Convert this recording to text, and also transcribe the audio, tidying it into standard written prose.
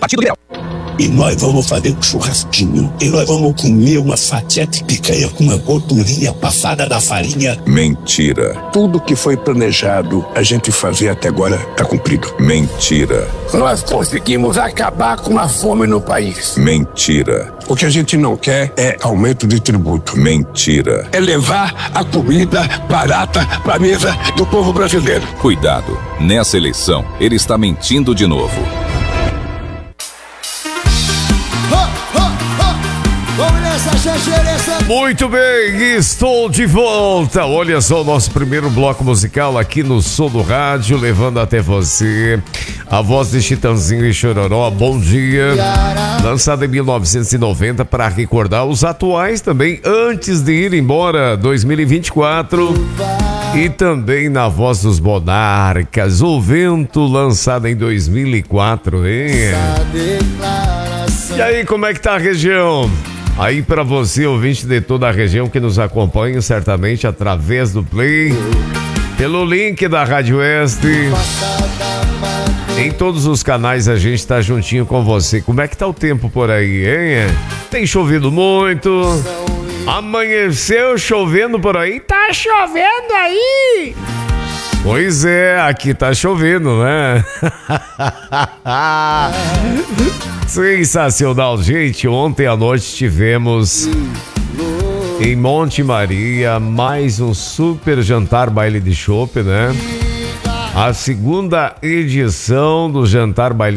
Partido Liberal. E nós vamos fazer um churrasquinho. E nós vamos comer uma fatia de picanha com uma gordurinha passada da farinha. Mentira. Tudo que foi planejado a gente fazer até agora está cumprido. Mentira. Nós conseguimos acabar com a fome no país. Mentira. O que a gente não quer é aumento de tributo. Mentira. É levar a comida barata para a mesa do povo brasileiro. Cuidado. Nessa eleição, ele está mentindo de novo. Muito bem, estou de volta. Olha só o nosso primeiro bloco musical aqui no Som do Rádio, levando até você a voz de Chitãozinho e Chororó, Bom Dia, lançada em 1990 para recordar os atuais também, antes de ir embora, 2024. E também na voz dos Monarcas, O Vento, lançada em 2004, hein? E aí, como é que tá a região? Aí para você, ouvinte de toda a região que nos acompanha certamente através do Play, pelo link da Rádio Oeste, em todos os canais a gente está juntinho com você. Como é que tá o tempo por aí, hein? Tem chovido muito? Amanheceu chovendo por aí? Tá chovendo aí? Pois é, aqui tá chovendo, né? Sensacional, gente. Ontem à noite tivemos em Monte Maria mais um super jantar baile de chopp, né? A segunda edição do jantar baile